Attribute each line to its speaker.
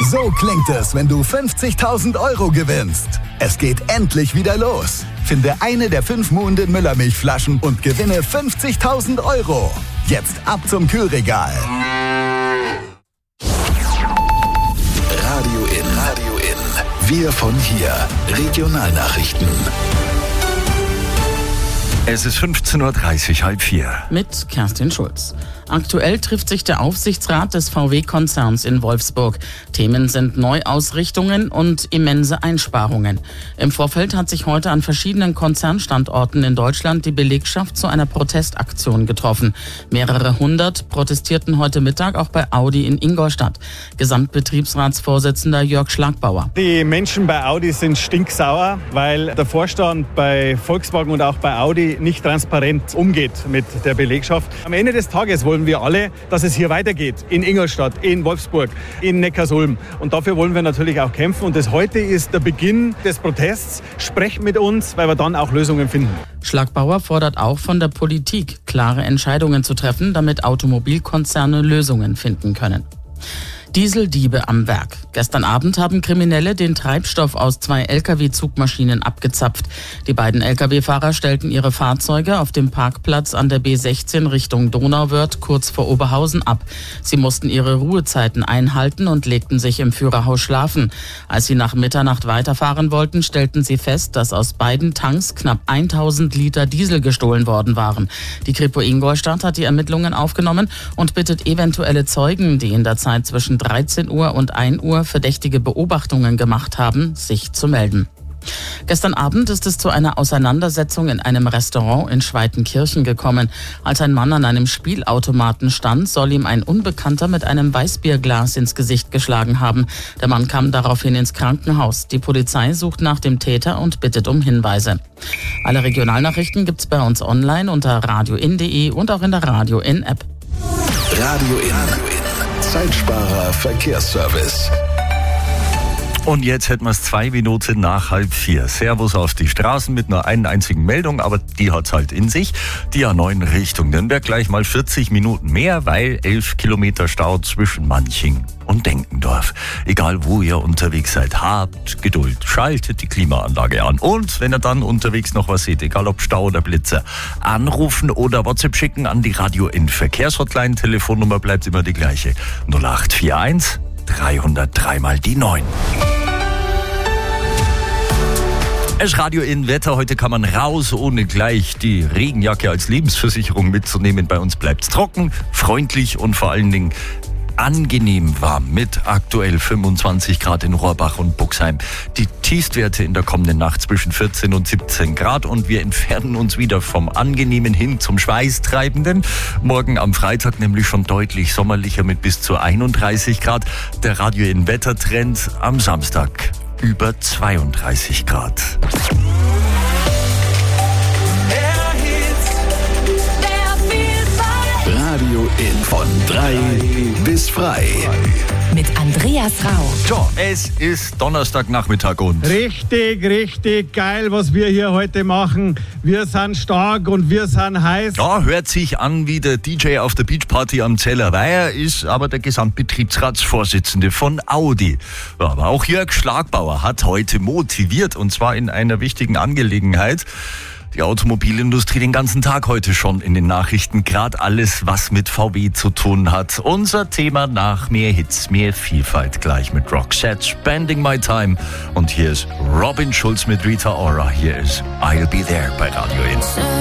Speaker 1: So klingt es, wenn du 50.000 € gewinnst. Es geht endlich wieder los. Finde eine der 5 Muhnden Müllermilchflaschen und gewinne 50.000 €. Jetzt ab zum Kühlregal.
Speaker 2: Radio in. Wir von hier. Regionalnachrichten.
Speaker 3: Es ist 15:30 Uhr, 15:30.
Speaker 4: Mit Kerstin Schulz. Aktuell trifft sich der Aufsichtsrat des VW-Konzerns in Wolfsburg. Themen sind Neuausrichtungen und immense Einsparungen. Im Vorfeld hat sich heute an verschiedenen Konzernstandorten in Deutschland die Belegschaft zu einer Protestaktion getroffen. Mehrere hundert protestierten heute Mittag auch bei Audi in Ingolstadt. Gesamtbetriebsratsvorsitzender Jörg Schlagbauer.
Speaker 5: Die Menschen bei Audi sind stinksauer, weil der Vorstand bei Volkswagen und auch bei Audi nicht transparent umgeht mit der Belegschaft. Am Ende des Tages wollen wir alle, dass es hier weitergeht. In Ingolstadt, in Wolfsburg, in Neckarsulm. Und dafür wollen wir natürlich auch kämpfen. Und das heute ist der Beginn des Protests. Sprecht mit uns, weil wir dann auch Lösungen finden.
Speaker 4: Schlagbauer fordert auch von der Politik, klare Entscheidungen zu treffen, damit Automobilkonzerne Lösungen finden können. Dieseldiebe am Werk. Gestern Abend haben Kriminelle den Treibstoff aus 2 Lkw-Zugmaschinen abgezapft. Die beiden Lkw-Fahrer stellten ihre Fahrzeuge auf dem Parkplatz an der B16 Richtung Donauwörth kurz vor Oberhausen ab. Sie mussten ihre Ruhezeiten einhalten und legten sich im Führerhaus schlafen. Als sie nach Mitternacht weiterfahren wollten, stellten sie fest, dass aus beiden Tanks knapp 1000 Liter Diesel gestohlen worden waren. Die Kripo Ingolstadt hat die Ermittlungen aufgenommen und bittet eventuelle Zeugen, die in der Zeit zwischen 13 Uhr und 1 Uhr verdächtige Beobachtungen gemacht haben, sich zu melden. Gestern Abend ist es zu einer Auseinandersetzung in einem Restaurant in Schweitenkirchen gekommen. Als ein Mann an einem Spielautomaten stand, soll ihm ein Unbekannter mit einem Weißbierglas ins Gesicht geschlagen haben. Der Mann kam daraufhin ins Krankenhaus. Die Polizei sucht nach dem Täter und bittet um Hinweise. Alle Regionalnachrichten gibt's bei uns online unter radioin.de und auch in der Radio In App.
Speaker 2: Radio in. Zeitsparer Verkehrsservice.
Speaker 3: Und jetzt hätten wir es 2 Minuten nach 3:30. Servus auf die Straßen mit nur einer einzigen Meldung, aber die hat's halt in sich. Die A9 Richtung Nürnberg gleich mal 40 Minuten mehr, weil 11 Kilometer Stau zwischen Manching und Denkendorf. Egal wo ihr unterwegs seid, habt Geduld, schaltet die Klimaanlage an. Und wenn ihr dann unterwegs noch was seht, egal ob Stau oder Blitzer, anrufen oder WhatsApp schicken an die Radio in Verkehrshotline. Telefonnummer bleibt immer die gleiche. 0841 303 mal die 9. Es Radio in Wetter. Heute kann man raus, ohne gleich die Regenjacke als Lebensversicherung mitzunehmen. Bei uns bleibt's trocken, freundlich und vor allen Dingen angenehm warm mit aktuell 25 Grad in Rohrbach und Buxheim. Die Tiefstwerte in der kommenden Nacht zwischen 14 und 17 Grad und wir entfernen uns wieder vom Angenehmen hin zum Schweißtreibenden. Morgen am Freitag nämlich schon deutlich sommerlicher mit bis zu 31 Grad. Der Radio in Wettertrend am Samstag über 32 Grad.
Speaker 2: Radio in von 3 bis frei.
Speaker 6: Mit Andreas Rau.
Speaker 3: So, es ist Donnerstagnachmittag und
Speaker 5: Richtig geil, was wir hier heute machen. Wir sind stark und wir sind heiß.
Speaker 3: ja, hört sich an wie der DJ auf der Beachparty am Zellerweiher, ist aber der Gesamtbetriebsratsvorsitzende von Audi. Ja, aber auch Jörg Schlagbauer hat heute motiviert und zwar in einer wichtigen Angelegenheit. Die Automobilindustrie den ganzen Tag heute schon in den Nachrichten, gerade alles, was mit VW zu tun hat. Unser Thema nach mehr Hits, mehr Vielfalt, gleich mit Roxette, Spending My Time. Und hier ist Robin Schulz mit Rita Ora. Hier ist I'll Be There bei Radio 1.